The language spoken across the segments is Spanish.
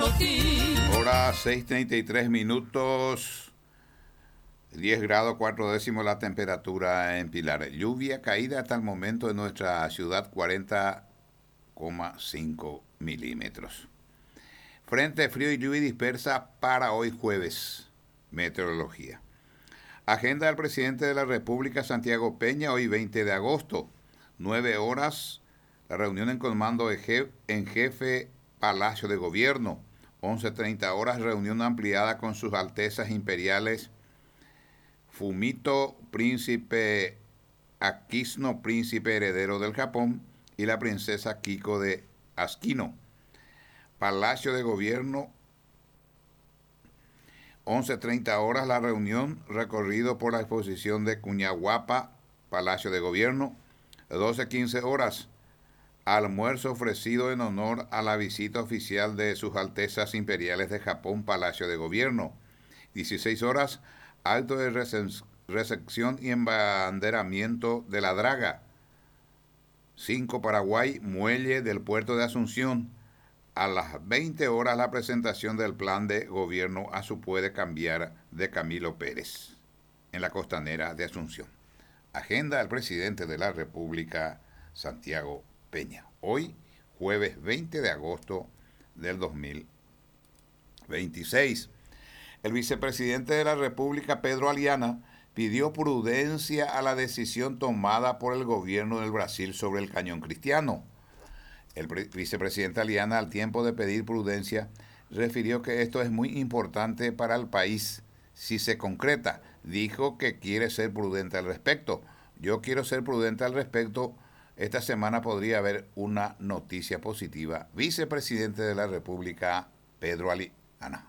por ti. Hora 6:33, 10 grados 4 décimos la temperatura en Pilar. Lluvia caída hasta el momento en nuestra ciudad, 40,5 milímetros. Frente frío y lluvia dispersa para hoy jueves. Meteorología. Agenda del presidente de la República, Santiago Peña, hoy 20 de agosto. 9 horas, la reunión en comando en jefe Palacio de Gobierno. 11:30 horas, reunión ampliada con sus altezas imperiales Fumito, príncipe Akihito, príncipe heredero del Japón, y la princesa Kiko de Akino. Palacio de Gobierno, 11:30 horas, la reunión, recorrido por la exposición de Cuñahuapa, Palacio de Gobierno. 12:15 horas, almuerzo ofrecido en honor a la visita oficial de sus altezas imperiales de Japón, Palacio de Gobierno. 16 horas, acto de recepción y embanderamiento de la draga. 5 Paraguay, muelle del puerto de Asunción. A las 20 horas, la presentación del plan de gobierno a su puede cambiar de Camilo Pérez en la costanera de Asunción. Agenda del presidente de la República, Santiago Peña. Hoy, jueves 20 de agosto del 2026. El vicepresidente de la República, Pedro Aliana, pidió prudencia a la decisión tomada por el gobierno del Brasil sobre el cañón cristiano. El vicepresidente Aliana, al tiempo de pedir prudencia, refirió que esto es muy importante para el país si se concreta. Dijo que quiere ser prudente al respecto. Yo quiero ser prudente al respecto. Esta semana podría haber una noticia positiva. Vicepresidente de la República, Pedro Aliana.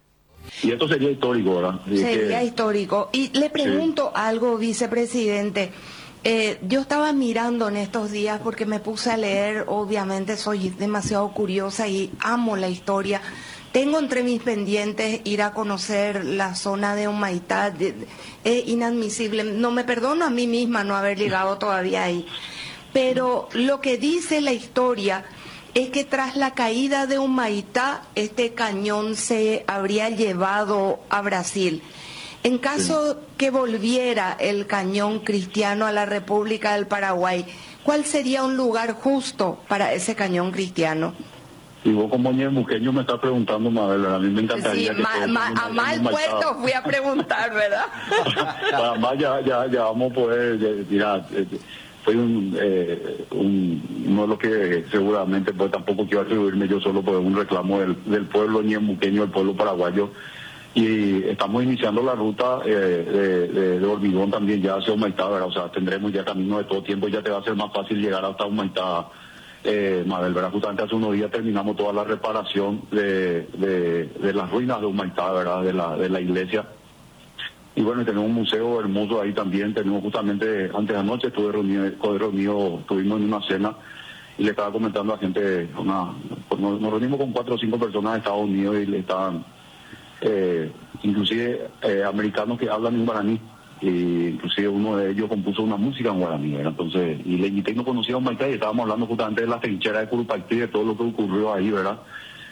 Y esto sería histórico, ¿verdad? Sería histórico. Y le pregunto algo, vicepresidente. Yo estaba mirando en estos días porque me puse a leer, obviamente soy demasiado curiosa y amo la historia. Tengo entre mis pendientes ir a conocer la zona de Humaitá. Es inadmisible. No me perdono a mí misma no haber llegado todavía ahí. Pero lo que dice la historia es que tras la caída de Humaitá, este cañón se habría llevado a Brasil. En caso que volviera el cañón cristiano a la República del Paraguay, ¿cuál sería un lugar justo para ese cañón cristiano? Y vos como ñemuqueño me estás preguntando, Mabel, a mí me encantaría sí, a mal puerto fui a preguntar, ¿verdad? Además ya vamos a poder, mira, fue uno de los que seguramente, pues tampoco quiero atribuirme yo solo por un reclamo del pueblo ñemuqueño, del pueblo paraguayo. Y estamos iniciando la ruta de hormigón también ya hacia Humaitá, ¿verdad? O sea, tendremos ya camino de todo tiempo y ya te va a ser más fácil llegar hasta Humaitá, Mabel, ¿verdad? Justamente hace unos días terminamos toda la reparación de las ruinas de Humaitá, ¿verdad? De la iglesia. Y bueno, tenemos un museo hermoso ahí también. Tenemos justamente, antes de anoche estuve reunido, estuvimos en una cena y le estaba comentando a la gente, nos reunimos con 4 o 5 personas de Estados Unidos y le estaban... inclusive americanos que hablan en guaraní, inclusive uno de ellos compuso una música en guaraní, ¿verdad? Entonces, y le invité y no conocía a Humaitá y estábamos hablando justamente de la trinchera de Curupaytí, de todo lo que ocurrió ahí, ¿verdad?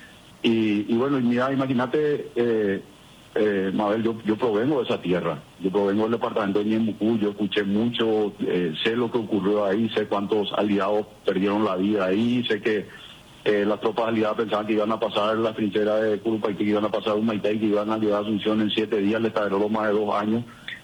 Y bueno, mira, imagínate, Mabel, yo provengo de esa tierra, yo provengo del departamento de Ñemucú, yo escuché mucho, sé lo que ocurrió ahí, sé cuántos aliados perdieron la vida ahí, sé que las tropas aliadas pensaban que iban a pasar la trinchera de Curupaytí, que iban a pasar Humaitá y que iban a llegar a Asunción en 7 días, les tardó más de 2 años.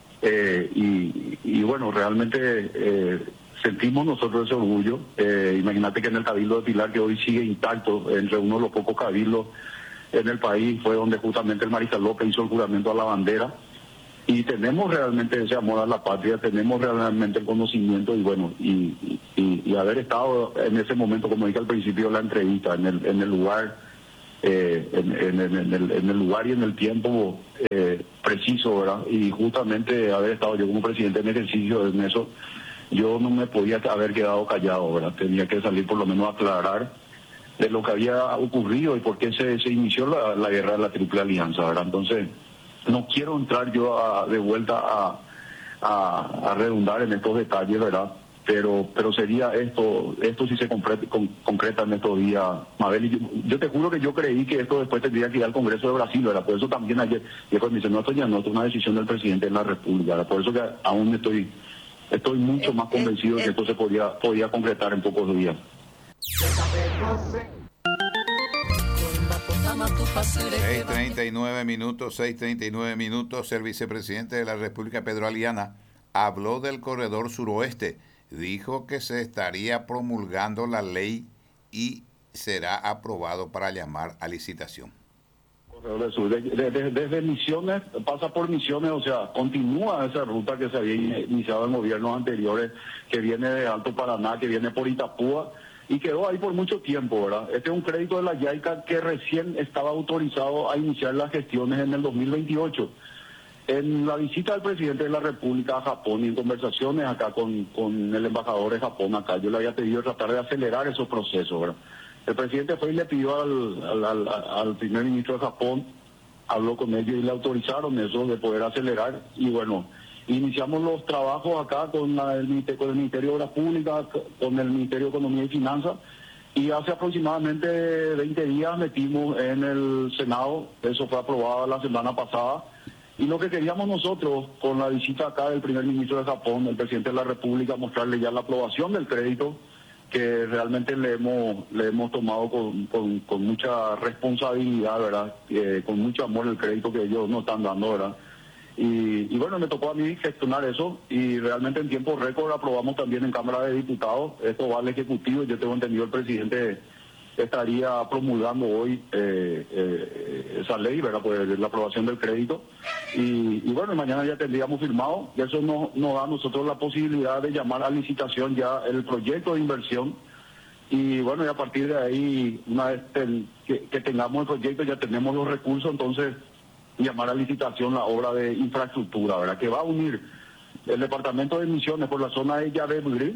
Y bueno, realmente sentimos nosotros ese orgullo. Imagínate que en el Cabildo de Pilar, que hoy sigue intacto, entre uno de los pocos cabildos en el país, fue donde justamente el Mariscal López hizo el juramento a la bandera. Y tenemos realmente ese amor a la patria, tenemos realmente el conocimiento y bueno, y haber estado en ese momento, como dije al principio de la entrevista, en el lugar, en el lugar y en el tiempo preciso, ¿verdad? Y justamente haber estado yo como presidente en ejercicio en eso, yo no me podía haber quedado callado, ¿verdad? Tenía que salir por lo menos a aclarar de lo que había ocurrido y por qué se inició la guerra de la Triple Alianza, ¿verdad? Entonces, no quiero entrar yo de vuelta a redundar en estos detalles, ¿verdad? pero sería esto si se concreta en estos días, Mabel. Y yo te juro que yo creí que esto después tendría que ir al Congreso de Brasil, ¿verdad? Por eso también ayer dijo, me dice, no, esto ya no, esto es una decisión del presidente de la República, ¿verdad? Por eso que aún estoy mucho más convencido de que esto se podía concretar en pocos días. 6:39 minutos. El vicepresidente de la República, Pedro Aliana, habló del corredor suroeste. Dijo que se estaría promulgando la ley y será aprobado para llamar a licitación. Desde Misiones, pasa por Misiones, o sea, continúa esa ruta que se había iniciado en gobiernos anteriores, que viene de Alto Paraná, que viene por Itapúa, y quedó ahí por mucho tiempo, ¿verdad? Este es un crédito de la YAICA que recién estaba autorizado a iniciar las gestiones en el 2028. En la visita del presidente de la República a Japón y en conversaciones acá con el embajador de Japón acá, yo le había pedido tratar de acelerar esos procesos, ¿verdad? El presidente fue y le pidió al primer ministro de Japón, habló con ellos y le autorizaron eso de poder acelerar, y bueno, iniciamos los trabajos acá con el Ministerio de Obras Públicas, con el Ministerio de Economía y Finanzas, y hace aproximadamente 20 días metimos en el Senado, eso fue aprobado la semana pasada, y lo que queríamos nosotros con la visita acá del primer ministro de Japón, el presidente de la República, mostrarle ya la aprobación del crédito, que realmente le hemos tomado con mucha responsabilidad, ¿verdad? Con mucho amor el crédito que ellos nos están dando, ¿verdad? Y bueno, me tocó a mí gestionar eso y realmente en tiempo récord aprobamos también en Cámara de Diputados. Esto va al Ejecutivo, yo tengo entendido el presidente estaría promulgando hoy esa ley, ¿verdad? Pues la aprobación del crédito. Y bueno, mañana ya tendríamos firmado, y eso nos da a nosotros la posibilidad de llamar a licitación ya el proyecto de inversión. Y bueno, y a partir de ahí, una vez que tengamos el proyecto, ya tenemos los recursos, entonces llamar a licitación la obra de infraestructura, ¿verdad? Que va a unir el departamento de Misiones por la zona de Yabeburí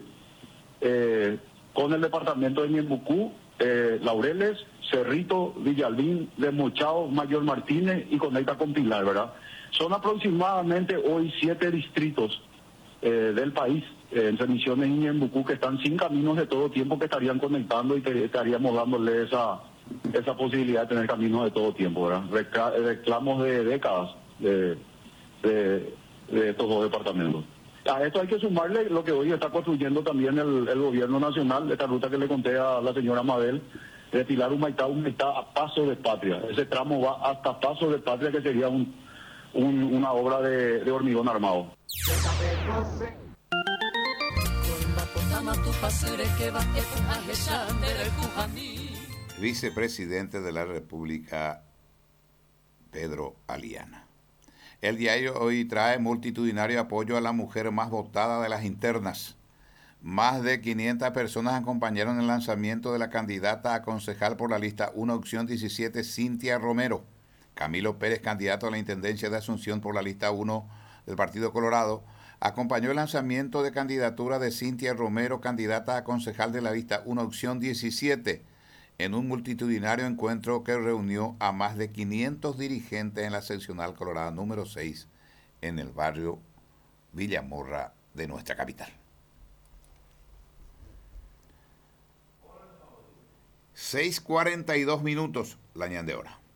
con el departamento de Ñembucú, Laureles, Cerrito, Villalbín, Desmochao, Mayor Martínez y conecta con Pilar, ¿verdad? Son aproximadamente hoy 7 distritos del país, entre Misiones y Ñembucú, que están sin caminos de todo tiempo, que estarían conectando y que estaríamos dándole esa posibilidad de tener caminos de todo tiempo, ¿verdad? Reclamos de décadas de estos dos departamentos. A esto hay que sumarle lo que hoy está construyendo también el gobierno nacional, esta ruta que le conté a la señora Mabel, de Pilar Humaitá a Paso de Patria. Ese tramo va hasta Paso de Patria, que sería una obra de hormigón armado. Vicepresidente de la República, Pedro Aliana. El diario Hoy trae multitudinario apoyo a la mujer más votada de las internas. Más de 500 personas acompañaron el lanzamiento de la candidata a concejal por la lista 1, opción 17, Cintia Romero. Camilo Pérez, candidato a la Intendencia de Asunción por la lista 1 del Partido Colorado, acompañó el lanzamiento de candidatura de Cintia Romero, candidata a concejal de la lista 1, opción 17, en un multitudinario encuentro que reunió a más de 500 dirigentes en la seccional Colorado número 6 en el barrio Villamorra de nuestra capital. 6:42 minutos, la ñandehora.